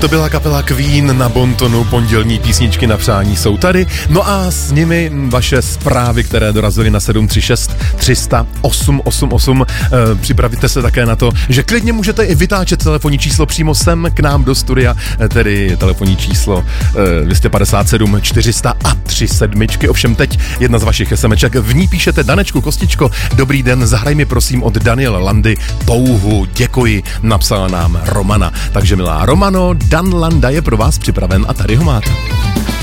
To byla kapela Queen na Bontonu, pondělní písničky na přání jsou tady. No a s nimi vaše zprávy, které dorazily na 736 300 888. Připravíte se také na to, že klidně můžete i vytáčet telefonní číslo přímo sem k nám do studia, tedy telefonní číslo 257 400 a 37. Ovšem teď jedna z vašich SMček. V ní píšete: Danečku, Kostičko, dobrý den, zahraj mi prosím od Daniela Landy Touhu, děkuji, napsala nám Romana. Takže milá Romano, Dan Landa je pro vás připraven a tady ho máte.